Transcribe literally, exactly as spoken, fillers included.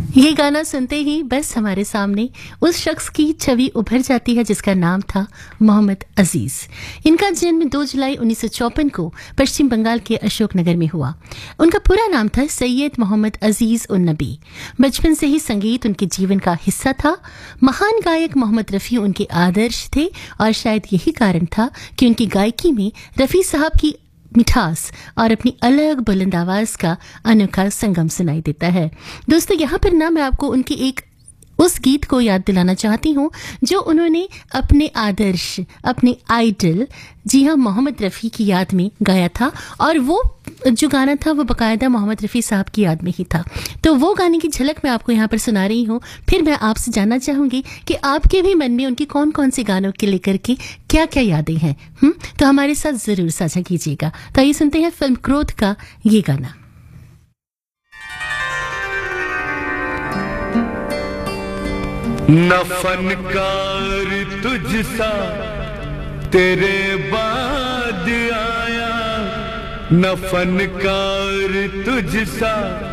ये गाना सुनते ही बस हमारे सामने उस शख्स की छवि उभर जाती है जिसका नाम था मोहम्मद अजीज। इनका जन्म दो जुलाई उन्नीस सौ चौपन को पश्चिम बंगाल के अशोकनगर में हुआ। उनका पूरा नाम था सैयद मोहम्मद अजीज उन नबी। बचपन से ही संगीत उनके जीवन का हिस्सा था। महान गायक मोहम्मद रफ़ी उनके आदर्श थे और शायद यही कारण था कि उनकी गायकी में रफ़ी साहब की मिठास और अपनी अलग बुलंद आवाज का अनोखा संगम सुनाई देता है। दोस्तों, यहाँ पर ना मैं आपको उनकी एक उस गीत को याद दिलाना चाहती हूँ जो उन्होंने अपने आदर्श, अपने आइडल, जी हाँ, मोहम्मद रफ़ी की याद में गाया था। और वो जो गाना था वो बाकायदा मोहम्मद रफ़ी साहब की याद में ही था। तो वो गाने की झलक मैं आपको यहाँ पर सुना रही हूँ। फिर मैं आपसे जानना चाहूँगी कि आपके भी मन में उनकी कौन कौन सी गानों के लेकर के क्या क्या यादें हैं। हुँ? तो हमारे साथ ज़रूर साझा कीजिएगा। तो आइए सुनते हैं फिल्म क्रोध का ये गाना। न फनकार तुझसा तेरे बाद आया, न फनकार तुझसा